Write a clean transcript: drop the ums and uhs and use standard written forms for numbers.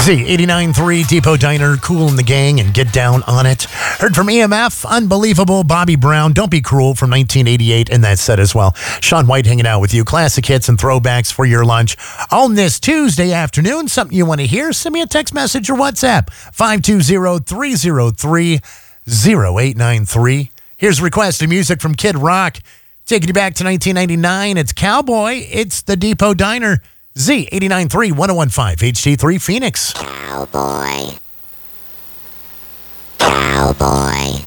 Z89.3 Depot Diner, Cool in the Gang, and Get Down on It. Heard from EMF, Unbelievable, Bobby Brown, Don't Be Cruel from 1988, and that set as well. Sean White hanging out with you. Classic hits and throwbacks for your lunch on this Tuesday afternoon. Something you want to hear? Send me a text message or WhatsApp. 520-303-0893. Here's requested music from Kid Rock. Taking you back to 1999. It's Cowboy. It's the Depot Diner. Z89.3 1015 HD3 Phoenix. Cowboy. Cowboy.